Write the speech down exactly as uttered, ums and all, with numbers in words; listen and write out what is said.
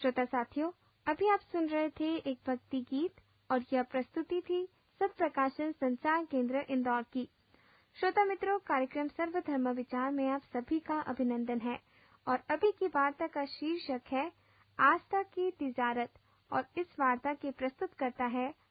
श्रोता साथियों, अभी आप सुन रहे थे एक भक्ति गीत और यह प्रस्तुति थी सत प्रकाशन संचार केंद्र इंदौर की। श्रोता मित्रों, कार्यक्रम सर्वधर्म विचार में आप सभी का अभिनंदन है और अभी की वार्ता का शीर्षक है आस्था की तिजारत और इस वार्ता के प्रस्तुत करता है